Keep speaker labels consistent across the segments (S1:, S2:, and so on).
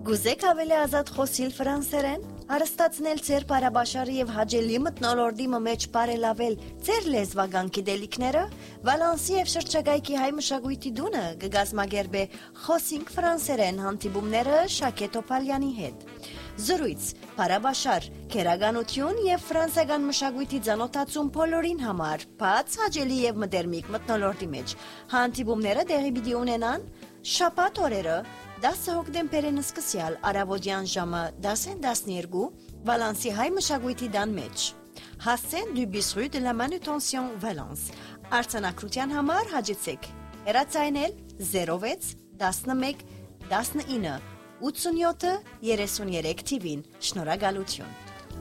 S1: Գուզեք ավելի ազատ խոսիլ ֆրանսերեն, հարստացնել ձեր բարաբաշարի եւ հաջելի մթնոլորտի մեջ բարելավել ձեր լեզվական գիտելիքները, Վալանսի եւ շրջակայքի հայ մշակույթի դունը կգազմագերբե խոսինք ֆրանսերեն հանդիպումները Շակե Տոպալյանի հետ։ Զրույց, բարաբաշար, քերականություն եւ ֆրանսիական մշակույթի ծանոթացում բոլորին համար, բաց հաջելի եւ մտերմիկ մթնոլորտի մեջ։ Հանդիպումները տեղի պիտի ունենան շաբաթ օրերը 10 հոկտեմբերին սկսյալ առավոտյան ժամը 10-12 Վալանսի հայ մշակույթի տան մեջ։ Հասցեն du bis rue de la manutention Valence։ Արձանագրության համար հաջեցեք հեռացայնել 06 11 19 87-33 TV-ին։ Շնորհակալություն։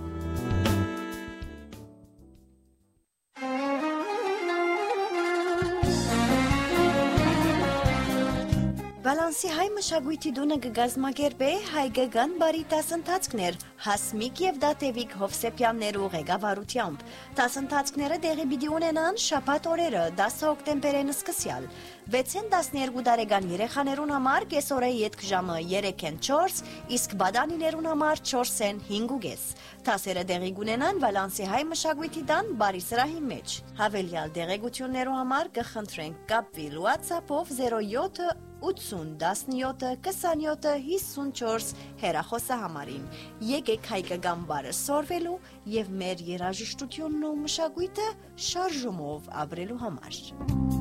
S1: Վալանսի հայ մշակույթի դունը կգազմագերբե հայկական բարի դասընթացքներ Հասմիկ եւ Դատեվիկ Հովսեփյաններու ղեկավարությամբ։ Դասընթացքները տեղի պիտի ունենան շաբաթ օրերը 10 հոկտեմբերին սկսյալ 6-12 տարեկան երեխաներուն համար կեսօրե ետք ժամը 3-4, իսկ բադանիներուն համար 4-5:30։ Դասերը տեղի կունենան Վալանսի հայ մշակույթի տան բարի սրահի մեջ։ Հավելյալ դեղեցություններու համար կխնդրենք կապվել WhatsApp-ով 07 80 17 27 54 հեռախոսահամարին։ Եկեք հայկական բարը սորվելու եւ մեր երաժշտությունն ու մշակույթը շարժումով ապրելու համար։